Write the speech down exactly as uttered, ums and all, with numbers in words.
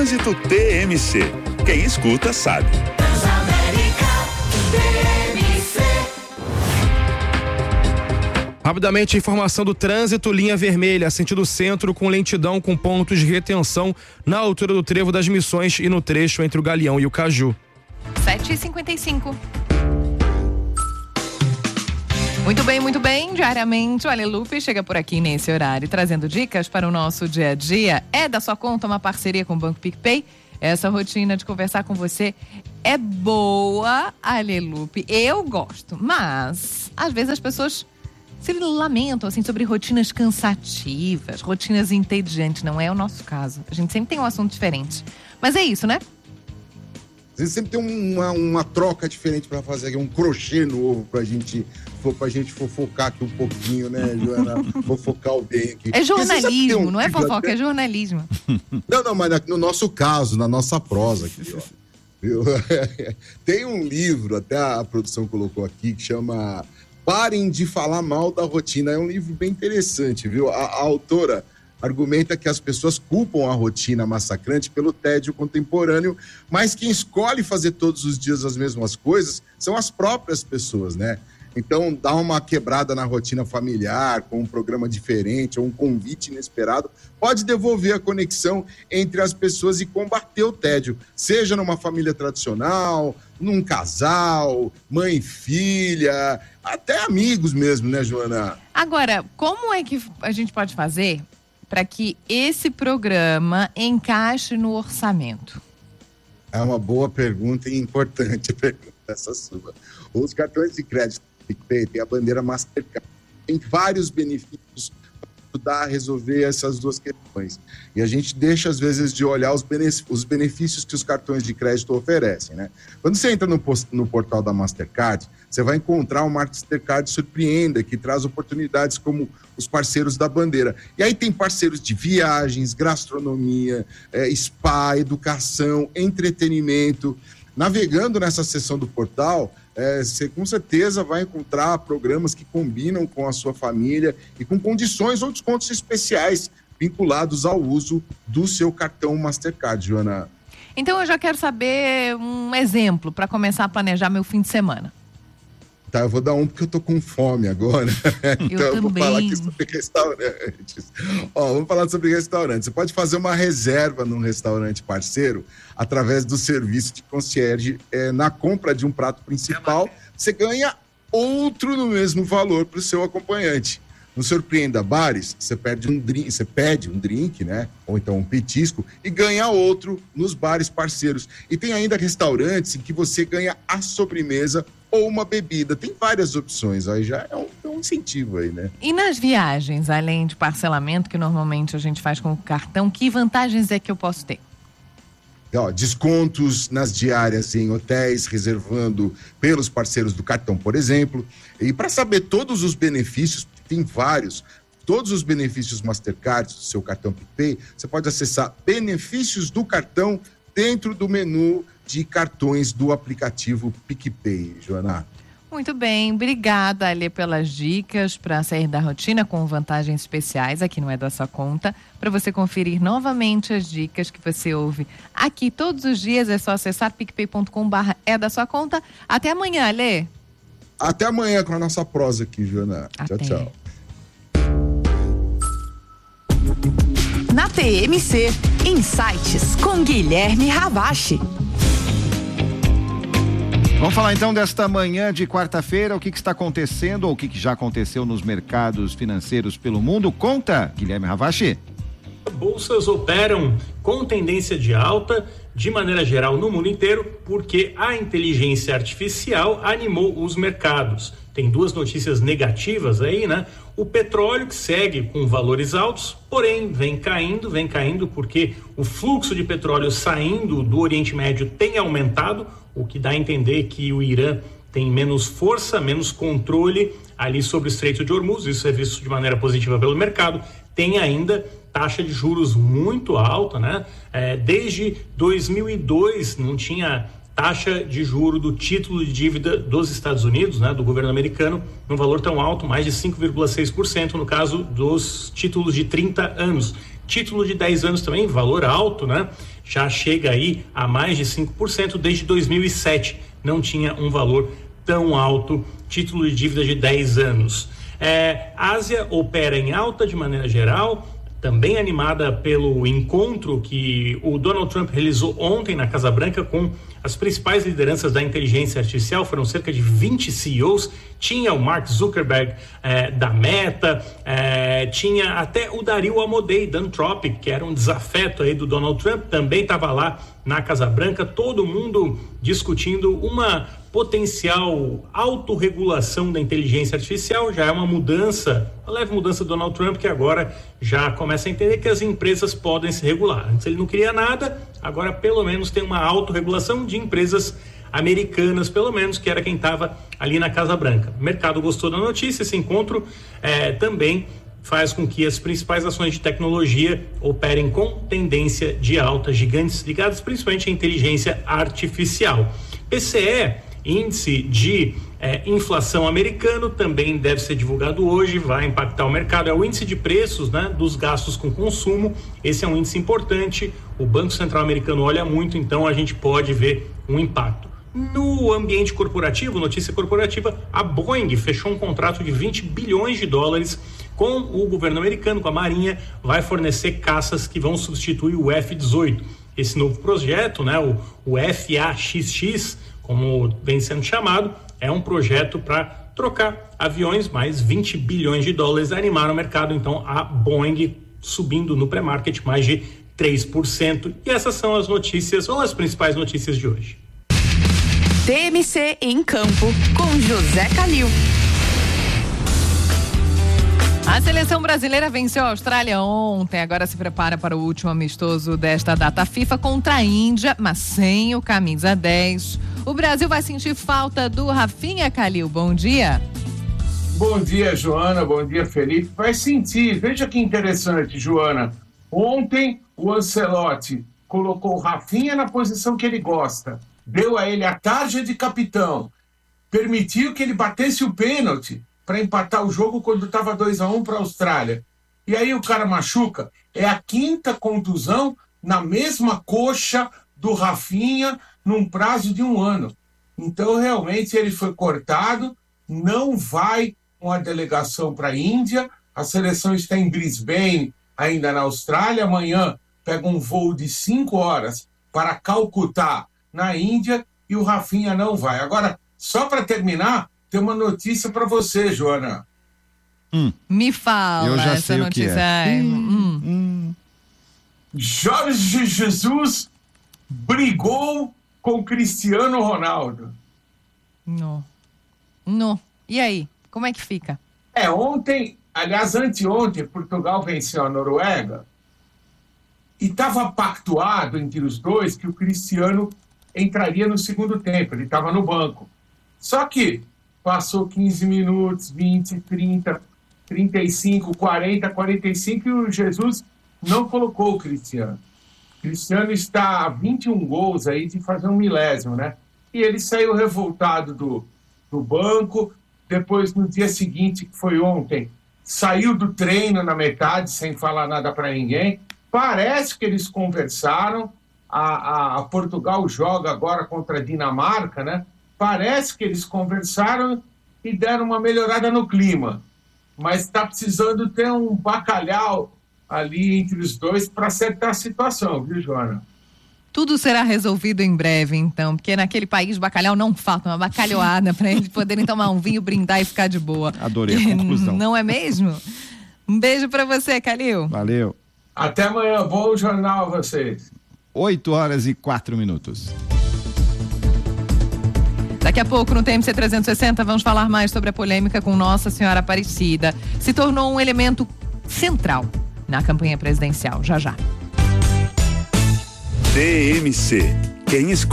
Trânsito T M C. Quem escuta sabe. Rapidamente, informação do trânsito, linha vermelha, sentido centro, com lentidão com pontos de retenção na altura do Trevo das Missões e no trecho entre o Galeão e o Caju. sete e cinquenta e cinco. Muito bem, muito bem. Diariamente, o Alelupe chega por aqui nesse horário, trazendo dicas para o nosso dia a dia. É da sua conta uma parceria com o Banco PicPay. Essa rotina de conversar com você é boa, Alelupe. Eu gosto, mas às vezes as pessoas se lamentam assim, sobre rotinas cansativas, rotinas entediantes. Não é o nosso caso. A gente sempre tem um assunto diferente. Mas é isso, né? Às vezes sempre tem uma, uma troca diferente para fazer aqui, um crochê novo pra gente, pra gente fofocar aqui um pouquinho, né, Joana? Fofocar alguém aqui. É jornalismo, um não é fofoca, até... é jornalismo. Não, não, mas no nosso caso, na nossa prosa aqui, ó. Viu? Tem um livro, até a produção colocou aqui, que chama Parem de Falar Mal da Rotina. É um livro bem interessante, viu? A, a autora argumenta que as pessoas culpam a rotina massacrante pelo tédio contemporâneo, mas quem escolhe fazer todos os dias as mesmas coisas são as próprias pessoas, né? Então, dar uma quebrada na rotina familiar, com um programa diferente ou um convite inesperado, pode devolver a conexão entre as pessoas e combater o tédio, seja numa família tradicional, num casal, mãe e filha, até amigos mesmo, né, Joana? Agora, como é que a gente pode fazer para que esse programa encaixe no orçamento? É uma boa pergunta e importante a pergunta essa sua. Os cartões de crédito PicPay tem a bandeira Mastercard, tem vários benefícios para ajudar a resolver essas duas questões. E a gente deixa, às vezes, de olhar os benefícios, os benefícios que os cartões de crédito oferecem, né? Quando você entra no, post, no portal da Mastercard, você vai encontrar o Mastercard Surpreenda, que traz oportunidades como os parceiros da bandeira. E aí tem parceiros de viagens, gastronomia, é, spa, educação, entretenimento. Navegando nessa seção do portal, é, você com certeza vai encontrar programas que combinam com a sua família e com condições ou descontos especiais vinculados ao uso do seu cartão Mastercard, Joana. Então eu já quero saber um exemplo para começar a planejar meu fim de semana. Tá, eu vou dar um porque eu tô com fome agora. Então eu, eu vou falar aqui sobre restaurantes. Ó, vamos falar sobre restaurantes. Você pode fazer uma reserva num restaurante parceiro através do serviço de concierge. É, na compra de um prato principal, você ganha outro no mesmo valor para o seu acompanhante. No Surpreenda Bares, você pede um drink, você pede um drink, né? Ou então um petisco e ganha outro nos bares parceiros. E tem ainda restaurantes em que você ganha a sobremesa ou uma bebida. Tem várias opções, aí já é um, é um incentivo aí, né? E nas viagens, além de parcelamento, que normalmente a gente faz com o cartão, que vantagens é que eu posso ter? Ó, descontos nas diárias em hotéis, reservando pelos parceiros do cartão, por exemplo. E para saber todos os benefícios, tem vários, todos os benefícios Mastercard do seu cartão PicPay, você pode acessar benefícios do cartão dentro do menu de cartões do aplicativo PicPay, Joana. Muito bem, obrigada, Alê, pelas dicas para sair da rotina com vantagens especiais, aqui não é da sua conta. Para você conferir novamente as dicas que você ouve aqui todos os dias, é só acessar picpay ponto com barra é da sua conta. Até amanhã, Alê. Até amanhã com a nossa prosa aqui, Joana. Até. Tchau, tchau. Na T M C, Insights com Guilherme Ravache. Vamos falar então desta manhã de quarta-feira, o que, que está acontecendo ou o que, que já aconteceu nos mercados financeiros pelo mundo. Conta, Guilherme Ravache. Bolsas operam com tendência de alta de maneira geral no mundo inteiro porque a inteligência artificial animou os mercados. Tem duas notícias negativas aí, né? O petróleo que segue com valores altos, porém vem caindo, vem caindo porque o fluxo de petróleo saindo do Oriente Médio tem aumentado, o que dá a entender que o Irã tem menos força, menos controle ali sobre o Estreito de Hormuz. Isso é visto de maneira positiva pelo mercado. Tem ainda taxa de juros muito alta, né? É, desde dois mil e dois não tinha taxa de juro do título de dívida dos Estados Unidos, né, do governo americano, num valor tão alto, mais de cinco vírgula seis por cento no caso dos títulos de trinta anos. Título de dez anos também, valor alto, né? Já chega aí a mais de cinco por cento desde dois mil e sete. Não tinha um valor tão alto, título de dívida de dez anos. É, Ásia opera em alta de maneira geral, também animada pelo encontro que o Donald Trump realizou ontem na Casa Branca com as principais lideranças da inteligência artificial. Foram cerca de vinte C E Os, tinha o Mark Zuckerberg eh, da Meta, eh, tinha até o Daryl Amodei da Anthropic, que era um desafeto aí do Donald Trump, também estava lá na Casa Branca, todo mundo discutindo uma potencial autorregulação da inteligência artificial. Já é uma mudança, uma leve mudança do Donald Trump, que agora já começa a entender que as empresas podem se regular. Antes ele não queria nada, agora pelo menos tem uma autorregulação de empresas americanas, pelo menos, que era quem estava ali na Casa Branca. O mercado gostou da notícia, esse encontro eh, também faz com que as principais ações de tecnologia operem com tendência de alta, gigantes ligadas principalmente à inteligência artificial. P C E, índice de eh, inflação americano, também deve ser divulgado hoje, vai impactar o mercado. É o índice de preços, né, dos gastos com consumo. Esse é um índice importante, o Banco Central americano olha muito, então a gente pode ver um impacto. No ambiente corporativo, notícia corporativa, a Boeing fechou um contrato de vinte bilhões de dólares com o governo americano, com a Marinha, vai fornecer caças que vão substituir o F dezoito. Esse novo projeto, né, o, o F A X X, como vem sendo chamado, é um projeto para trocar aviões, mais vinte bilhões de dólares, animaram o mercado. Então a Boeing subindo no pré-market mais de três por cento. E essas são as notícias, ou as principais notícias de hoje. T M C em campo com José Calil. A seleção brasileira venceu a Austrália ontem, agora se prepara para o último amistoso desta data FIFA contra a Índia, mas sem o camisa dez. O Brasil vai sentir falta do Rafinha, Calil. Bom dia. Bom dia, Joana. Bom dia, Felipe. Vai sentir. Veja que interessante, Joana. Ontem o Ancelotti colocou o Rafinha na posição que ele gosta. Deu a ele a tarja de capitão. Permitiu que ele batesse o pênalti para empatar o jogo quando estava dois a um para a Austrália. E aí o cara machuca. É a quinta contusão na mesma coxa do Rafinha num prazo de um ano. Então, realmente, ele foi cortado, não vai com a delegação para a Índia. A seleção está em Brisbane, ainda na Austrália. Amanhã pega um voo de cinco horas para Calcutá, na Índia, e o Rafinha não vai. Agora, só para terminar, tem uma notícia para você, Joana. Hum. Me fala Eu já essa sei notícia. O que é. Hum. Hum. Jorge Jesus brigou com Cristiano Ronaldo. Não. Não. E aí? Como é que fica? É, ontem, aliás, anteontem, Portugal venceu a Noruega e estava pactuado entre os dois que o Cristiano entraria no segundo tempo, ele estava no banco. Só que passou quinze minutos, vinte, trinta, trinta e cinco, quarenta, quarenta e cinco e o Jesus não colocou o Cristiano. O Cristiano está a vinte e um gols aí de fazer um milésimo, né? E ele saiu revoltado do, do banco. Depois, no dia seguinte, que foi ontem, saiu do treino na metade, sem falar nada para ninguém. Parece que eles conversaram. A, a, a Portugal joga agora contra a Dinamarca, né? Parece que eles conversaram e deram uma melhorada no clima. Mas está precisando ter um bacalhau ali entre os dois para acertar a situação, viu, Joana? Tudo será resolvido em breve, então, porque naquele país bacalhau não falta uma bacalhoada para eles poderem tomar um vinho, brindar e ficar de boa. Adorei a conclusão. Não é mesmo? Um beijo para você, Calil. Valeu. Até amanhã. Bom jornal a vocês. oito horas e quatro minutos. Daqui a pouco, no T M C trezentos e sessenta, vamos falar mais sobre a polêmica com Nossa Senhora Aparecida. Se tornou um elemento central na campanha presidencial. Já, já. T M C. Quem escuta